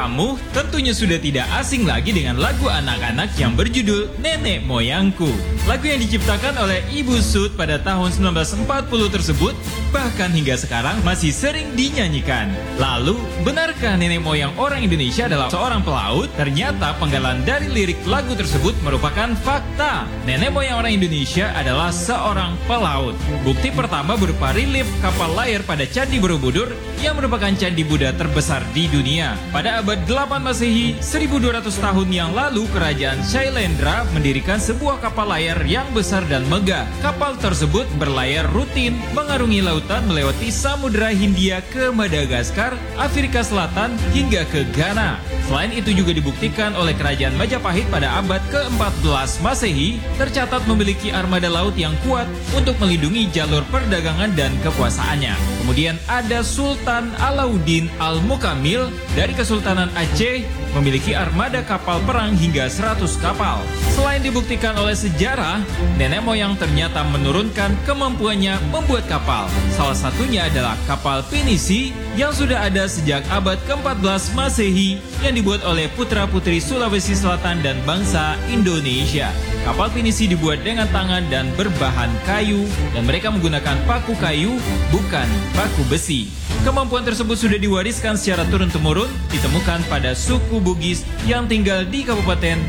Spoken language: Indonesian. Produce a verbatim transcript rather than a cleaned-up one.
kamu tentunya sudah tidak asing lagi dengan lagu anak-anak yang berjudul Nenek Moyangku. Lagu yang diciptakan oleh Ibu Sud pada tahun seribu sembilan ratus empat puluh tersebut bahkan hingga sekarang masih sering dinyanyikan. Lalu, benarkah nenek moyang orang Indonesia adalah seorang pelaut? Ternyata penggalan dari lirik lagu tersebut merupakan fakta. Nenek moyang orang Indonesia adalah seorang pelaut. Bukti pertama berupa relief kapal layar pada Candi Borobudur yang merupakan candi Buddha terbesar di dunia. Pada abad delapan Masehi, seribu dua ratus tahun yang lalu, kerajaan Shailendra mendirikan sebuah kapal layar yang besar dan megah. Kapal tersebut berlayar rutin mengarungi lautan melewati Samudra Hindia ke Madagaskar, Afrika Selatan hingga ke Ghana. Selain itu juga dibuktikan oleh kerajaan Majapahit pada abad keempat belas Masehi tercatat memiliki armada laut yang kuat untuk melindungi jalur perdagangan dan kekuasaannya. Kemudian ada Sultan Alauddin Al-Mukamil dari Kesultanan Aceh memiliki armada kapal perang hingga seratus kapal. Selain dibuktikan oleh sejarah, nenek moyang ternyata menurunkan kemampuannya membuat kapal. Salah satunya adalah kapal pinisi yang sudah ada sejak abad keempat belas Masehi yang dibuat oleh putra-putri Sulawesi Selatan dan bangsa Indonesia. Kapal pinisi dibuat dengan tangan dan berbahan kayu dan mereka menggunakan paku kayu, bukan paku besi. Kemampuan tersebut sudah diwariskan secara turun-temurun, ditemukan pada suku Bugis yang tinggal di Kabupaten